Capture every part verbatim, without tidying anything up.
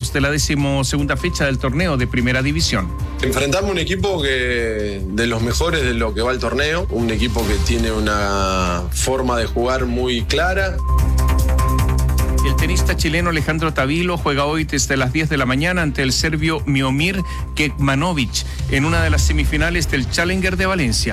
minutos de la decimosegunda fecha del torneo de Primera División. Enfrentamos un equipo que de los mejores de lo que va el torneo, un equipo que tiene una forma de jugar muy clara. El tenista chileno Alejandro Tavilo juega hoy desde las diez de la mañana ante el serbio Miomir Kekmanovic en una de las semifinales del Challenger de Valencia.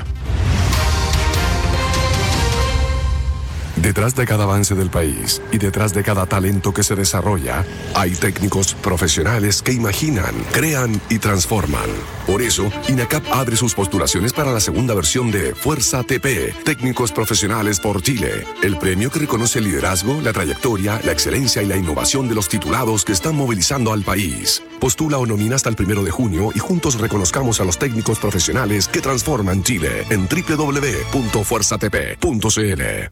Detrás de cada avance del país y detrás de cada talento que se desarrolla, hay técnicos profesionales que imaginan, crean y transforman. Por eso, INACAP abre sus postulaciones para la segunda versión de Fuerza T P, Técnicos Profesionales por Chile, el premio que reconoce el liderazgo, la trayectoria, la excelencia y la innovación de los titulados que están movilizando al país. Postula o nomina hasta el primero de junio y juntos reconozcamos a los técnicos profesionales que transforman Chile en doble u doble u doble u punto fuerza t p punto c l.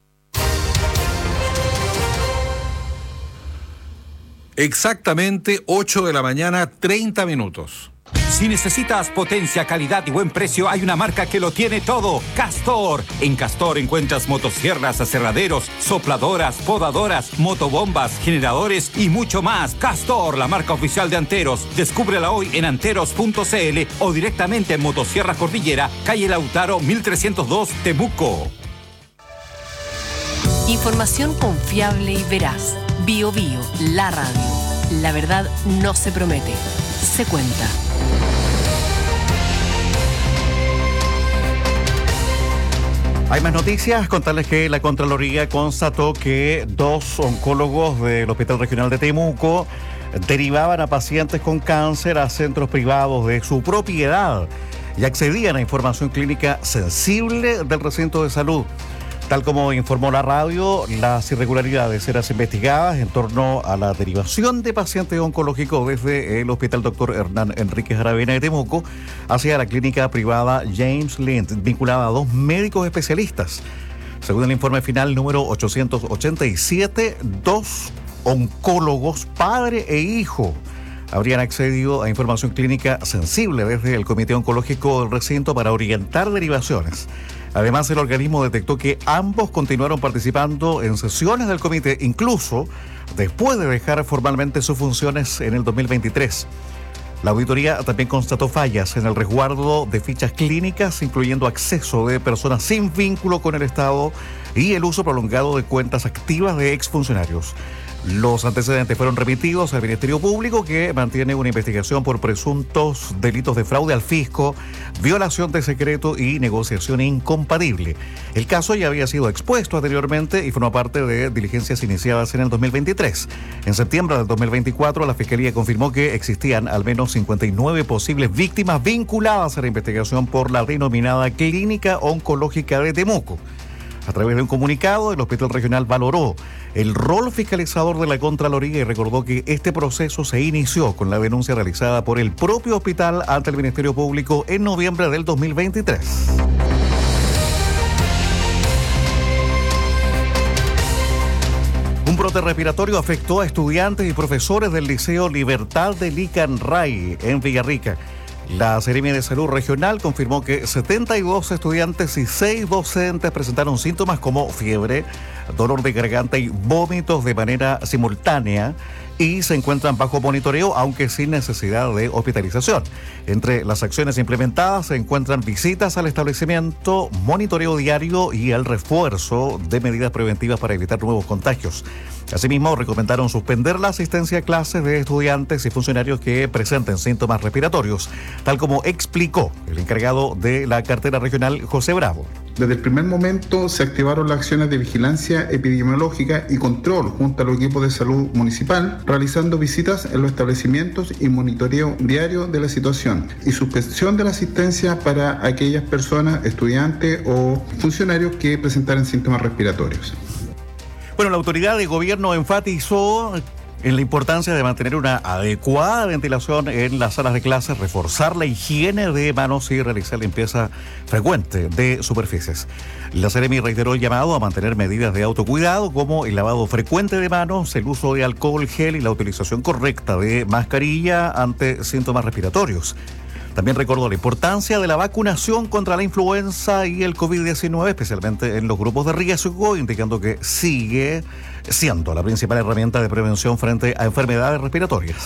Exactamente ocho de la mañana, treinta minutos. Si necesitas potencia, calidad y buen precio, hay una marca que lo tiene todo. Castor. En Castor encuentras motosierras, aserraderos, sopladoras, podadoras, motobombas, generadores y mucho más. Castor, la marca oficial de Anteros. Descúbrela hoy en anteros punto c l o directamente en Motosierras Cordillera, calle Lautaro mil trescientos dos, Temuco. Información confiable y veraz. Bio Bio, la radio. La verdad no se promete, se cuenta. Hay más noticias. Contarles que la Contraloría constató que dos oncólogos del Hospital Regional de Temuco derivaban a pacientes con cáncer a centros privados de su propiedad y accedían a información clínica sensible del recinto de salud. Tal como informó la radio, las irregularidades eran investigadas en torno a la derivación de pacientes oncológicos desde el Hospital Doctor Hernán Enríquez Aravena de Temuco hacia la clínica privada James Lind, vinculada a dos médicos especialistas. Según el informe final número ochocientos ochenta y siete, dos oncólogos, padre e hijo, habrían accedido a información clínica sensible desde el Comité Oncológico del recinto para orientar derivaciones. Además, el organismo detectó que ambos continuaron participando en sesiones del comité, incluso después de dejar formalmente sus funciones en el dos mil veintitrés. La auditoría también constató fallas en el resguardo de fichas clínicas, incluyendo acceso de personas sin vínculo con el Estado y el uso prolongado de cuentas activas de exfuncionarios. Los antecedentes fueron remitidos al Ministerio Público, que mantiene una investigación por presuntos delitos de fraude al fisco, violación de secreto y negociación incompatible. El caso ya había sido expuesto anteriormente y forma parte de diligencias iniciadas en el dos mil veintitrés. En septiembre del dos mil veinticuatro, la Fiscalía confirmó que existían al menos cincuenta y nueve posibles víctimas vinculadas a la investigación por la denominada Clínica Oncológica de Temuco. A través de un comunicado, el Hospital Regional valoró el rol fiscalizador de la Contraloría y recordó que este proceso se inició con la denuncia realizada por el propio hospital ante el Ministerio Público en noviembre del dos mil veintitrés. Un brote respiratorio afectó a estudiantes y profesores del Liceo Libertad de Licanray en Villarrica. La Seremi de Salud Regional confirmó que setenta y dos estudiantes y seis docentes presentaron síntomas como fiebre, dolor de garganta y vómitos de manera simultánea y se encuentran bajo monitoreo, aunque sin necesidad de hospitalización. Entre las acciones implementadas se encuentran visitas al establecimiento, monitoreo diario y el refuerzo de medidas preventivas para evitar nuevos contagios. Asimismo, recomendaron suspender la asistencia a clases de estudiantes y funcionarios que presenten síntomas respiratorios, tal como explicó el encargado de la cartera regional, José Bravo. Desde el primer momento se activaron las acciones de vigilancia epidemiológica y control junto a los equipos de salud municipal, realizando visitas en los establecimientos y monitoreo diario de la situación y suspensión de la asistencia para aquellas personas, estudiantes o funcionarios que presentaran síntomas respiratorios. Bueno, la autoridad de gobierno enfatizó en la importancia de mantener una adecuada ventilación en las salas de clases, reforzar la higiene de manos y realizar limpieza frecuente de superficies. La Seremi reiteró el llamado a mantener medidas de autocuidado como el lavado frecuente de manos, el uso de alcohol gel y la utilización correcta de mascarilla ante síntomas respiratorios. También recordó la importancia de la vacunación contra la influenza y el covid diecinueve, especialmente en los grupos de riesgo, indicando que sigue siendo la principal herramienta de prevención frente a enfermedades respiratorias.